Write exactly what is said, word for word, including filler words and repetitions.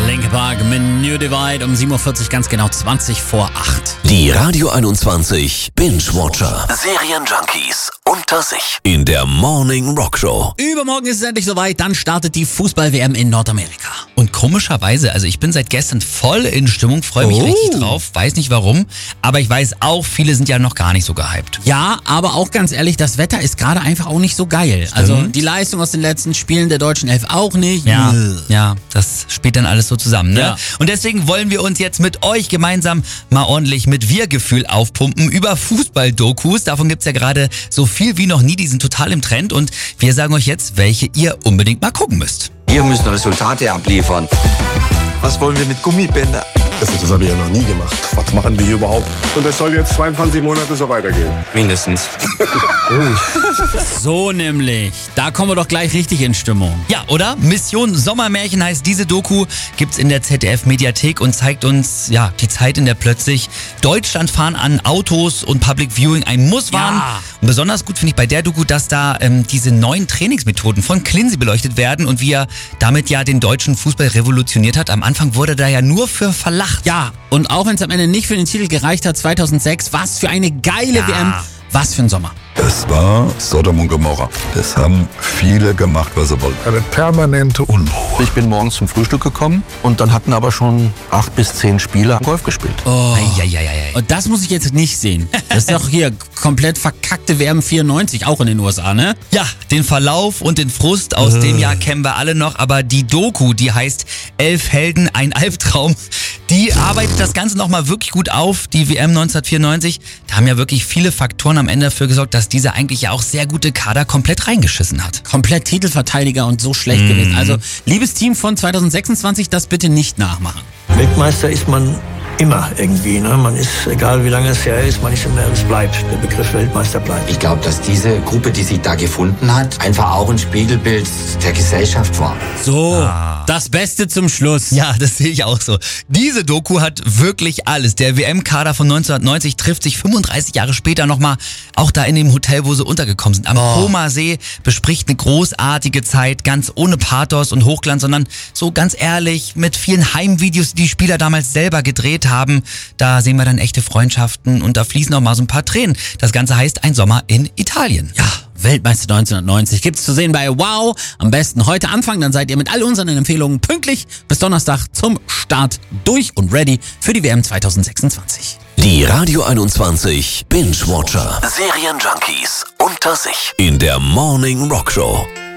Linkin Park mit New Divide um sieben Uhr vierzig, ganz genau zwanzig vor acht. Die Radio einundzwanzig Binge-Watcher. Serienjunkies unter sich in der Morning Rock Show. Übermorgen ist es endlich soweit, dann startet die Fußball-W M in Nordamerika. Und komischerweise, also ich bin seit gestern voll in Stimmung, freue mich Oh. richtig drauf, weiß nicht warum, aber ich weiß auch, viele sind ja noch gar nicht so gehypt. Ja, aber auch ganz ehrlich, das Wetter ist gerade einfach auch nicht so geil. Also die Leistung aus den letzten Spielen der deutschen Elf auch nicht. Ja, ja, das spielt dann alles so zusammen, ne? Ja. Und deswegen wollen wir uns jetzt mit euch gemeinsam mal ordentlich mit Wir-Gefühl aufpumpen über Fußball-Dokus. Davon gibt's ja gerade so viel wie noch nie, die sind total im Trend und wir sagen euch jetzt, welche ihr unbedingt mal gucken müsst. Wir müssen Resultate abliefern. Was wollen wir mit Gummibänder? Das, das habe ich ja noch nie gemacht. Was machen wir hier überhaupt? Und das soll jetzt zweiundzwanzig Monate so weitergehen. Mindestens. So nämlich. Da kommen wir doch gleich richtig in Stimmung. Ja, oder? Mission Sommermärchen heißt diese Doku, gibt's in der Z D F-Mediathek und zeigt uns, ja, die Zeit, in der plötzlich Deutschlandfahren an Autos und Public Viewing ein Muss waren. Ja. Und besonders gut finde ich bei der Doku, dass da ähm, diese neuen Trainingsmethoden von Clincy beleuchtet werden und wie er damit ja den deutschen Fußball revolutioniert hat. Am Anfang wurde da ja nur für verlacht. Ja, und auch wenn es am Ende nicht für den Titel gereicht hat, zweitausendsechs, was für eine geile Ja. W M, was für ein Sommer. Es war Sodom und Gomorra. Es haben viele gemacht, was sie wollten. Eine permanente Unruhe. Ich bin morgens zum Frühstück gekommen und dann hatten aber schon acht bis zehn Spieler Golf gespielt. Oh. Eieieiei. Und das muss ich jetzt nicht sehen. Das ist doch hier komplett verkackte W M vierundneunzig, auch in den U S A, ne? Ja, den Verlauf und den Frust aus Äh. dem Jahr kennen wir alle noch, aber die Doku, die heißt Elf Helden, ein Albtraum, die arbeitet das Ganze nochmal wirklich gut auf, die W M neunzehnhundertvierundneunzig. Da haben ja wirklich viele Faktoren am Ende dafür gesorgt, dass dieser eigentlich ja auch sehr gute Kader komplett reingeschissen hat. Komplett Titelverteidiger und so schlecht gewesen. Also, liebes Team von zweitausendsechsundzwanzig, das bitte nicht nachmachen. Weltmeister ist man immer irgendwie. Ne? Man ist, egal wie lange es her ist, man ist immer, es bleibt. Der Begriff Weltmeister bleibt. Ich glaube, dass diese Gruppe, die sich da gefunden hat, einfach auch ein Spiegelbild der Gesellschaft war. So, das Beste zum Schluss. Ja, das sehe ich auch so. Diese Doku hat wirklich alles. Der W M-Kader von neunzehnhundertneunzig trifft sich fünfunddreißig Jahre später nochmal, auch da in dem Hotel, wo sie untergekommen sind. Am Koma See bespricht eine großartige Zeit, ganz ohne Pathos und Hochglanz, sondern so ganz ehrlich, mit vielen Heimvideos, die die Spieler damals selber gedreht haben. Da sehen wir dann echte Freundschaften und da fließen auch mal so ein paar Tränen. Das Ganze heißt Ein Sommer in Italien. Ja, Weltmeister neunzehnhundertneunzig gibt's zu sehen bei Wow. Am besten heute anfangen, dann seid ihr mit all unseren Empfehlungen pünktlich bis Donnerstag zum Start durch und ready für die W M zweitausendsechsundzwanzig. Die Radio einundzwanzig Binge-Watcher. Serienjunkies unter sich in der Morning Rock Show.